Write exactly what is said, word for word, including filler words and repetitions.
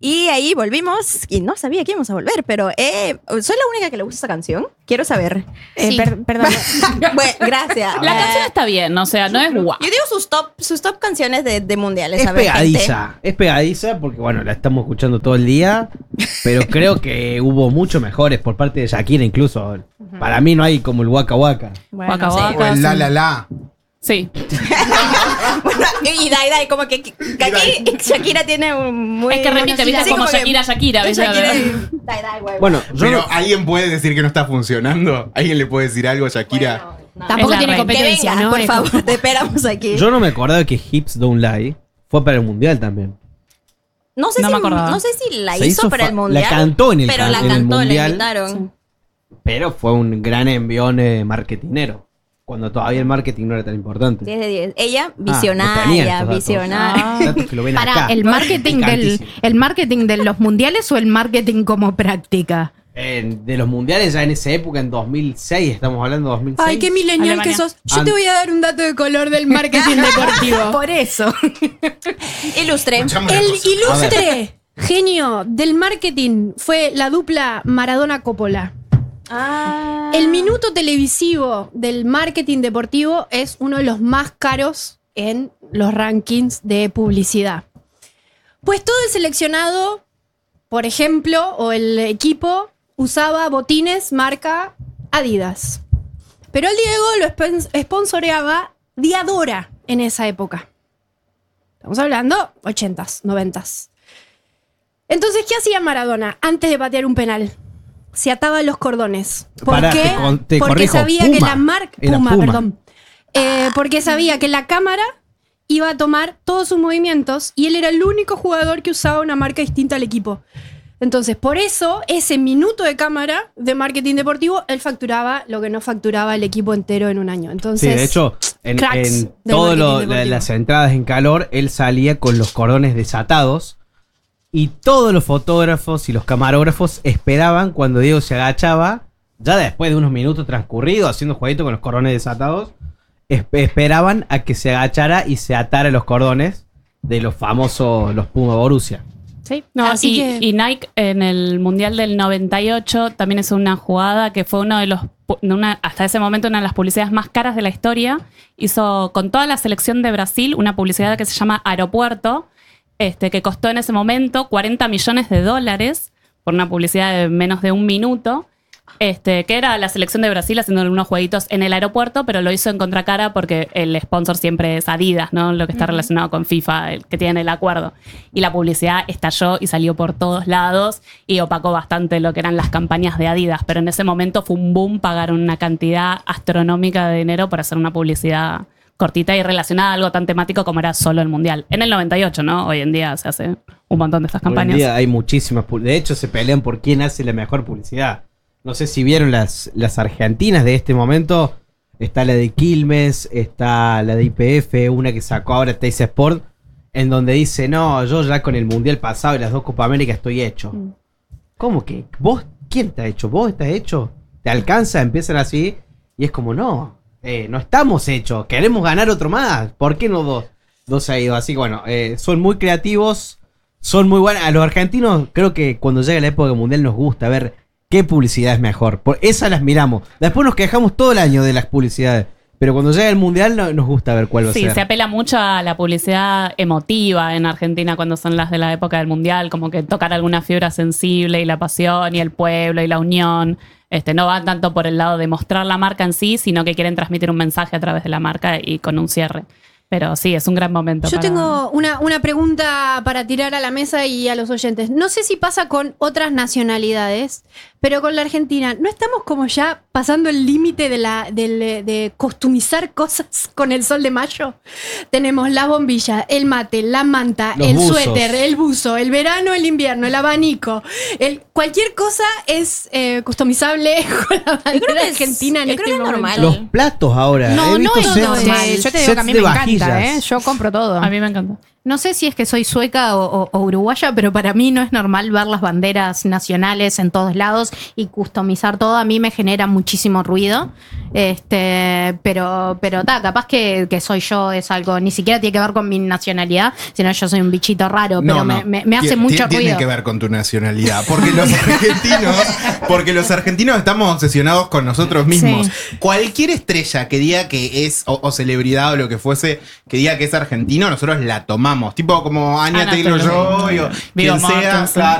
Y ahí volvimos, y no sabía que íbamos a volver, pero eh, ¿soy la única que le gusta esta canción? Quiero saber. Eh, Sí. per- perdón. Bueno, gracias. La Eh, canción está bien, o sea, no es guau. Yo digo sus top, sus top canciones de, de mundiales. Es a ver, pegadiza, gente. es pegadiza porque, bueno, la estamos escuchando todo el día, pero creo que hubo mucho mejores por parte de Shakira incluso. Para mí no hay como el Waka Waka. Bueno, Waka sí. Waka. O el la la la. Sí. Bueno, y Dai Dai, como que, que aquí Shakira tiene un muy... Es que repite, viste, Sí, como que- Shakira, Shakira, ¿viste? Shakira y Dai Dai, güey. Bueno, yo Pero no- ¿alguien puede decir que no está funcionando? ¿Alguien le puede decir algo a Shakira? Bueno, no. Tampoco Es la tiene reina. Que competencia, venga, ¿no? por Es favor, como- te esperamos aquí. yo no me acordaba que Hips Don't Lie fue para el Mundial también. No sé, No si, me acordaba. no sé si la Se hizo hizo para fa- el mundial. la cantó en el Pero can- la en el cantó, la mundial. invitaron. Pero fue un gran envión eh, marketinero. Cuando todavía el marketing no era tan importante. diez de diez. Ella, Ah, lo tenía visionaria, estos datos. visionaria. Ah. Datos que lo ven Para acá. el marketing del Picantísimo. el marketing de los mundiales o el marketing como práctica. Eh, de los mundiales ya en esa época, en dos mil seis, estamos hablando de dos mil seis. Ay, qué millennial Alemania. que sos. Yo An- te voy a dar un dato de color del marketing deportivo. Por eso. Ilustre. Escuchame una El cosa. ilustre genio del marketing fue la dupla Maradona-Coppola. Ah. El minuto televisivo del marketing deportivo es uno de los más caros en los rankings de publicidad. Pues todo el seleccionado, por ejemplo, o el equipo, usaba botines marca Adidas. Pero el Diego lo spon- sponsoreaba Diadora en esa época. Estamos hablando ochentas, noventas. Entonces, ¿qué hacía Maradona antes de patear un penal? Se ataba los cordones. ¿Por Pará, qué? te con- te porque corrijo, sabía que Puma. la marca... Era Puma, Puma. perdón. Eh, porque sabía que la cámara iba a tomar todos sus movimientos y él era el único jugador que usaba una marca distinta al equipo. Entonces, por eso, ese minuto de cámara de marketing deportivo, él facturaba lo que no facturaba el equipo entero en un año. Sí, Entonces, de hecho, en, cracks en del todas marketing deportivo. las entradas en calor, él salía con los cordones desatados y todos los fotógrafos y los camarógrafos esperaban cuando Diego se agachaba, ya después de unos minutos transcurridos, haciendo jueguito con los cordones desatados, esp- esperaban a que se agachara y se atara los cordones de los famosos, los Puma Borussia. sí. No, Así y, que... y Nike en el Mundial del noventa y ocho también es una jugada que fue uno de los, pu- de una, hasta ese momento, una de las publicidades más caras de la historia. Hizo con toda la selección de Brasil una publicidad que se llama Aeropuerto, este, que costó en ese momento cuarenta millones de dólares por una publicidad de menos de un minuto. Este, que era la selección de Brasil haciendo unos jueguitos en el aeropuerto, pero lo hizo en contracara porque el sponsor siempre es Adidas, ¿no? Lo que está relacionado con FIFA, el que tiene el acuerdo. Y la publicidad estalló y salió por todos lados y opacó bastante lo que eran las campañas de Adidas, pero en ese momento fue un boom, pagaron una cantidad astronómica de dinero para hacer una publicidad cortita y relacionada a algo tan temático como era solo el Mundial. En el noventa y ocho, ¿no? Hoy en día se hace un montón de estas Hoy en campañas. día hay muchísimas. pu- De hecho, se pelean por quién hace la mejor publicidad. No sé si vieron las, las argentinas de este momento. Está la de Quilmes, está la de I P F, una que sacó ahora Teis Sport, en donde dice, no, yo ya con el Mundial pasado y las dos Copa América estoy hecho. Mm. ¿Cómo que? ¿Vos? ¿Quién está hecho? ¿Vos estás hecho? ¿Te alcanza? Empiezan así y es como, no, eh, no estamos hechos, queremos ganar otro más. ¿Por qué no dos? Dos ha ido. Así que bueno, eh, son muy creativos, son muy buenos. A los argentinos creo que cuando llega la época mundial nos gusta ver qué publicidad es mejor. Por esas las miramos. Después nos quejamos todo el año de las publicidades. Pero cuando llega el mundial no, nos gusta ver cuál va a Sí, ser. se apela mucho a la publicidad emotiva en Argentina cuando son las de la época del Mundial, como que tocar alguna fibra sensible y la pasión y el pueblo y la unión. Este, no van tanto por el lado de mostrar la marca en sí, sino que quieren transmitir un mensaje a través de la marca y con un cierre. Pero sí, es un gran momento. Yo para- tengo una, una pregunta para tirar a la mesa y a los oyentes. No sé si pasa con otras nacionalidades, pero con la Argentina, ¿no estamos como ya pasando el límite de, la, del- de costumizar cosas con el sol de mayo? Tenemos la bombilla, el mate, la manta, Los el buzos. suéter, el buzo, el verano, el invierno, el abanico. El, cualquier cosa es eh, customizable con la bandera que es- argentina en yo este creo que es momento. normal. Los platos ahora. No, He no visto es sets- normal. Yo te digo sets que a mí de me vajillas. encanta, ¿eh? Yo compro todo. A mí me encanta. No sé si es que soy sueca o, o, o uruguaya, pero para mí no es normal ver las banderas nacionales en todos lados y customizar todo. A mí me genera muchísimo ruido. Este, pero, pero ta, capaz que, que soy yo, es algo, ni siquiera tiene que ver con mi nacionalidad, sino yo soy un bichito raro, pero No, no. me, me, me hace Tien- mucho Tiene ruido. que ver con tu nacionalidad. Porque los argentinos, porque los argentinos estamos obsesionados con nosotros mismos. Sí. Cualquier estrella que diga que es, o, o celebridad o lo que fuese, que diga que es argentino, nosotros la tomamos. Tipo como Anya Anya Taylor-Joy Taylor-Joy. o Viggo quien sea. Mortensen. Claro,